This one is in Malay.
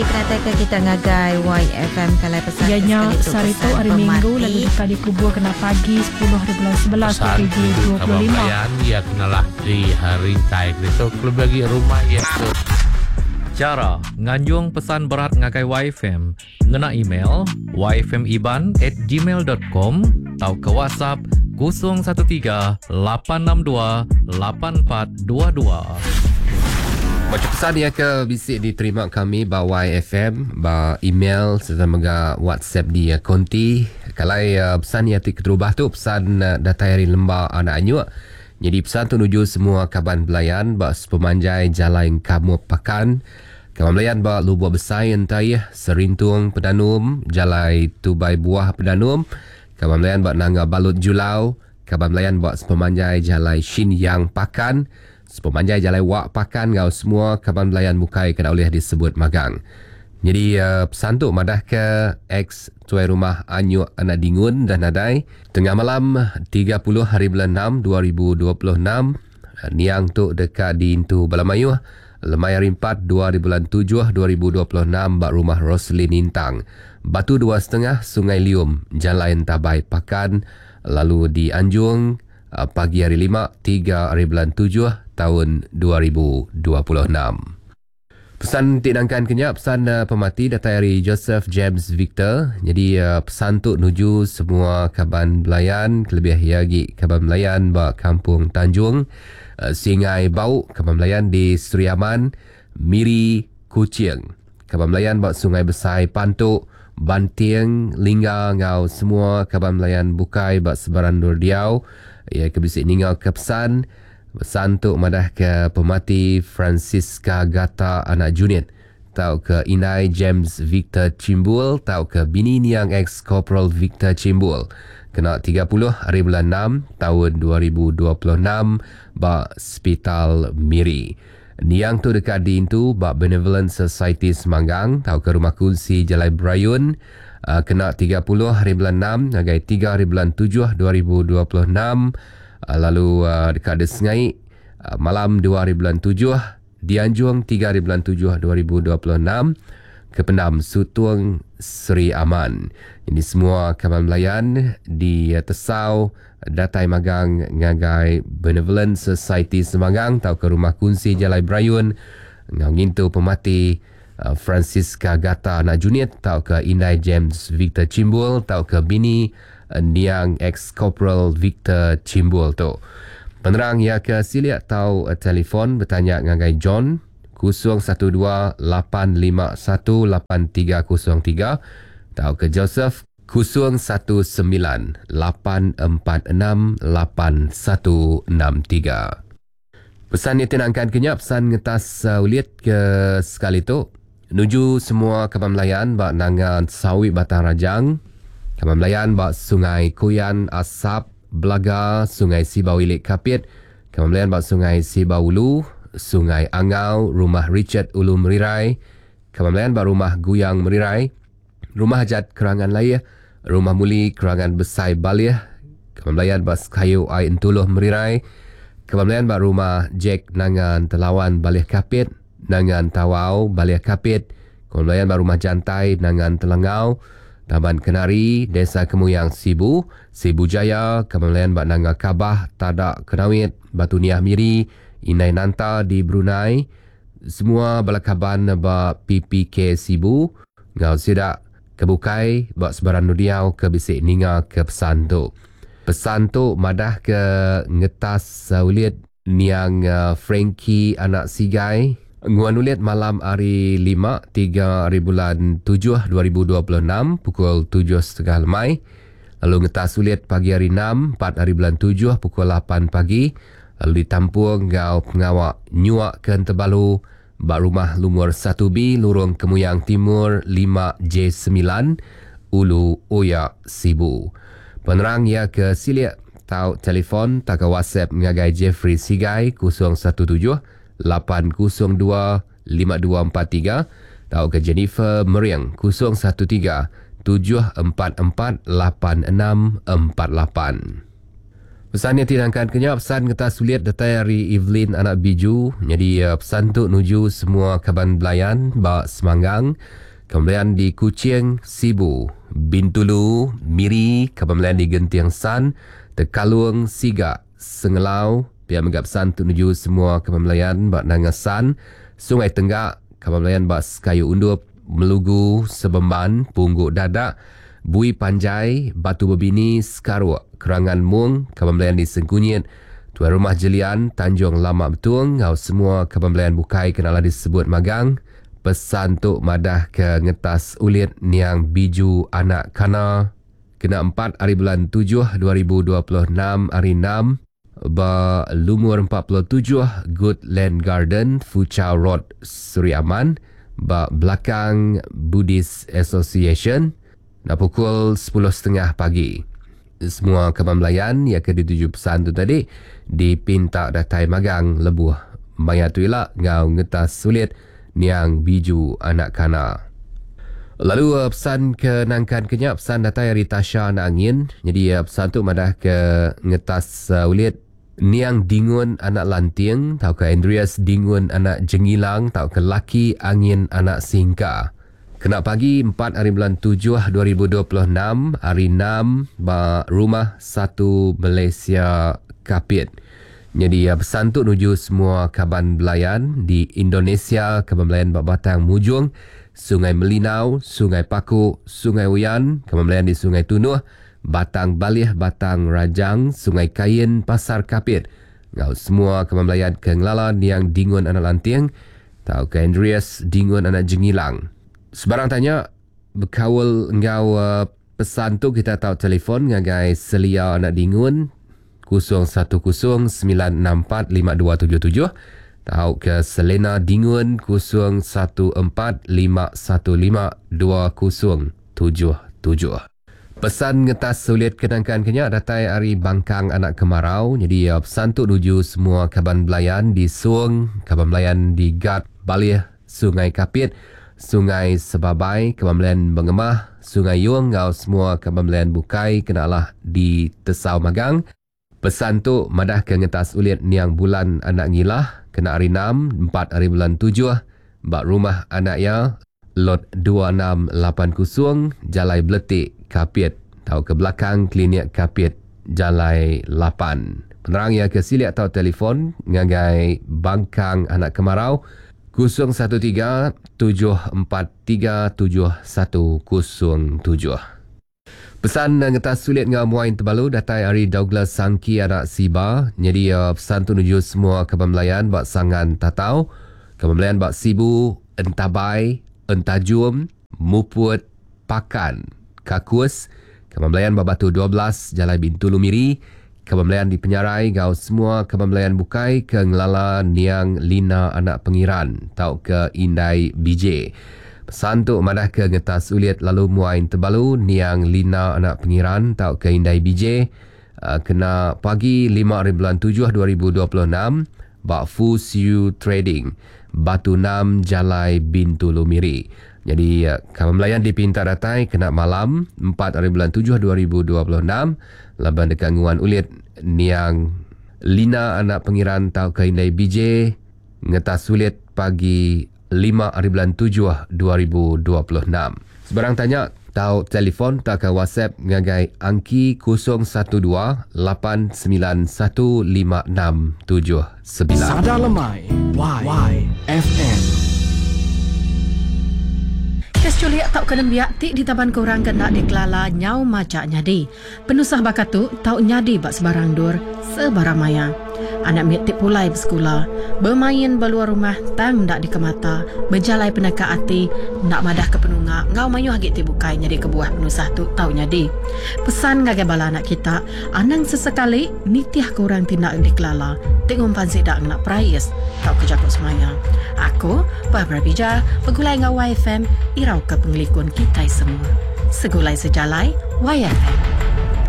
Perhatikan kita ngagai YFM Kalai pesan ianya sarito hari Minggu lalu dekadi kubur kena pagi 10 hari bulan 11 pukul 7.25 ya kenalah di hari tai itu klub bagi rumah ya tu. Cara nganjung pesan berat ngagai YFM ngena email yfmiban@gmail.com atau ke WhatsApp 013-862-8422. Baca pesan dia ke bisik diterima kami bawa YFM, bawa email serta mega WhatsApp dia konti. Kalau pesan yang terubah tu pesan datai dari lembah anak anyuk. Jadi pesan tu nuju semua kaban belayan bawa pemanjai jalan kamu pakan. Kaban belayan bawa lubuk besar entai serintung pedanum, jalan tubai buah pedanum. Kaban belayan bawa nangga balut julau. Kaban belayan bawa pemanjai jalan shin yang pakan. Pemanjai jalan wak pakan ngau semua kaban belayan mukai kena oleh disebut magang. Jadi pesan tu madah ke ex tuai rumah anyuk anak dingun dan nadai tengah malam 30 hari bulan 6 2026 niang tu dekat di Intu Balamayu lemai hari 4 2 bulan 7 2026 bak rumah Roslin Intang Batu 2.5 Sungai Lium Jalan Tabai Pakan lalu di Anjung pagi hari 5 3 hari bulan 7 tahun 2026. Pesan tinangkan kenyap pesan pemati datai dari Joseph James Victor. Jadi pesan tu nuju semua kaban belayan kelebih yagi kaban belayan ba Kampung Tanjung Singai Bau kaban belayan di Seriaman Miri Kuching kaban belayan ba Sungai Besar Pantuk Banting Lingga ngau semua kaban belayan bukai ba sebaran Durdiau ya kebisik ningau ke pesan tu madah ke pemati Francisca Gata anak Junit tau ke Inai James Victor Cimbul tau ke bini niang ex Corporal Victor Cimbul kena 30 hari bulan 6 tahun 2026 ba Hospital Miri niang tu dekat di Intu ba Benevolent Society Semanggang tau ke rumah kunci Jalai Brayun kena 30 hari bulan 6 agai 3 hari bulan 7 2026 lalu dekat Desengai malam 2 hari bulan 7 di Anjung 3 hari bulan 7 2026 ke Pendam Sutung Seri Aman. Ini semua kawan belayan di Tesau datai magang ngagai Benevolent Society Semanggang tau ke rumah kunci Jalai Brayun ngintu pemati Francisca Gata anak Junit tau ke Inai James Victor Cimbul tau ke bini niang ex-corporal Victor Cimbul tu. Penerang ya ke siliak tau telefon bertanya ngagai John 012-851-8303 tau ke Joseph 019-846-8163. Pesan yang tinangkan kenyap pesan ngetas ulit ke sekali tu. Nuju semua kaban melayan bak nangan sawi batang rajang. Kaban melayan bak Sungai Kuyan Asap Belaga, Sungai Sibau Ilik Kapit, kaban melayan bak Sungai Sibau Ulu, Sungai Angau, Rumah Richard Ulu Merirai, kaban melayan bak Rumah Guyang Merirai, Rumah Hajat Kerangan Laia, Rumah Muli Kerangan Besai Balia, kaban melayan bak Kayu Ai Entuluh Merirai, kaban melayan bak Rumah Jack Nangan Telawan Balih Kapit, Nangan Tawau Balih Kapit, kaban melayan bak Rumah Jantai Nangan Telangau, Taman Kenari, Desa Kemuyang Sibu, Sibu Jaya, Kamalayan Bak Nanga Kabah, Tadak Kenawit, Batu Niah Miri, Inai Nanta di Brunei, semua balakaban Bak PPK Sibu, Ngau Sidak Kebukai, Bak Sebaran Nudiau, ke Bisik Ninga ke pesan tu. Pesan tu madah ke ngetas ulit niang Frankie anak Sigai, Nguan ulit malam hari 5, 3 hari bulan 7, 2026, pukul 7.30 lemai. Lalu ngetas ulit pagi hari 6, 4 hari bulan 7, pukul 8 pagi. Lalu ditampung ngau pengawak nyuak ke Tebalu, bak rumah lumur 1B, Lurung Kemuyang Timur, 5J9, Ulu Oyak Sibu. Penerang ya ke siliak tau telefon tak ke WhatsApp ngagai Jeffrey Sigai 017 802-5243 atau ke Jennifer Meriang 013-744-8648. Pesan yang tinangkan kenyap, pesan ngetas sulit datai hari Evelyn anak biju. Jadi pesan tu nuju semua kaban belayan bak Semanggang, kaban di Kuching, Sibu, Bintulu, Miri, kaban belayan di Gentiang San, Tekalung, Sigak, Sengelau. Pihak megap pesan tu nuju semua kaban belayan bak Nangasan, Sungai Tenggak, kaban belayan bak Kayu Undup, Melugu, Sebemban, Pungguk Dadak, Bui Panjai, Batu Berbini, Sekaruk, Kerangan Mung, kaban belayan di Sengkunyit, Tuan Rumah Jelian, Tanjung Lamak Betung, ngau semua kaban belayan bukai kenalah disebut magang. Pesan tu madah ke ngetas ulit niang biju anak kana. Kena 4 hari bulan 7 2026 hari 6 ba lumur 47 Goodland Garden, Fuchau Road, Seri Aman, ba belakang Buddhist Association. Dah pukul 10.30 pagi. Semua kaban belayan yang ke dituju pesan tu tadi dipinta datai magang lebuh. Maya tu elak ngau ngetas sulit niang biju anak kana. Lalu pesan ke nangkan kenyap, pesan datai hari Tasha anak angin. Jadi pesan tu madah ke ngetas ulit niang dingun anak lanting, tau ke Andreas dingun anak jengilang, tau ke laki angin anak singka. Kena pagi 4 hari bulan 7 2026 hari 6 ba rumah 1 Malaysia Kapit. Jadi pesan tu nuju semua kaban belayan di Indonesia, kaban belayan bak Batang Mujung, Sungai Melinau, Sungai Pakuk, Sungai Uyan, kaban belayan di Sungai Tunuh, Batang Balih, Batang Rajang, Sungai Kain, Pasar Kapit. Ngau semua kaban belayan ke Ngelala niang dingun anak lanting, tau ke Andreas dingun anak jengilang. Sebarang tanya berkawal engkau pesan tu kita tahu telefon ngagai Selia anak dingun 0109645277, tahu ke Selena dingun 0145152077. Pesan ngetas sulit kenangkan kenyak datai hari Bangkang anak kemarau. Jadi pesan tu nuju semua kaban belayan di Suong, kaban belayan di Gat, Balih, Sungai Kapit, Sungai Sebabai, kaban belayan Bengemah, Sungai Yung, ngau semua kaban belayan bukai kenalah di Tesau Magang. Pesan tu madah ke ngetas ulit niang bulan anak ngilah, kena hari 6, 4 hari bulan 7, bak rumah anak ya, lot 2680, Jalai Beletik, Kapit, tahu ke belakang klinik Kapit, Jalai 8. Penerang ya ke silik atau telefon ngagai Bangkang anak kemarau 013-743-7107. Pesan ngetas sulit ngau muain terbalu datai hari Douglas Sangki anak Siba. Jadi pesan tu nuju semua kaban belayan bak Sangan Tatau, kaban belayan bak Sibu, Entabai, Entajum, Muput, Pakan, Kakus, kaban belayan bak Batu 12, Jalai Bintulu Miri, kaban belayan di Penyarai, ngau semua kaban belayan bukai ke Ngelala niang Lina anak Pengiran, tau ke Indai BJ. Pesan tu madah ke ngetas ulit lalu muain terbalu niang Lina anak Pengiran, tau ke Indai BJ. Kena pagi 5 hari bulan 7 2026 bak Fu Siu Trading, Batu 6, Jalai Bintulu Miri. Jadi kawan belayan dipinta datai kena malam 4 hari bulan 7 2026 laban dekat nguan ulit niang Lina anak Pengiran, tau ke Indai BJ. Ngetas ulit pagi 5 hari bulan 7 2026. Sebarang tanya tahu telefon tak ke WhatsApp ngagai angki 012-891-5679. Sada Lemai YFM. Kes culiak tak kena biak tik di taban korang kena dikelala nyau macak nyadi. Penusah bakatu tau nyadi bak sebarang dur sebarang maya. Anak miak tik pulai bersekolah, bermain beluar rumah tang dak dikemata, berjalai peneka hati, nak madah ke penunga, ngau mayuh agik tik bukai nyadi kebuah penusah tu tau nyadi. Pesan ngagai bala anak kita, anang sesekali nitiah korang tindak dikelala, tik ngumpan sidak nak prayas, tau kejakut semaya. Aku, Barbara Bija, pegulai ngau YFM, irau ke penglikun kita semua. Segulai sejalai, YFM.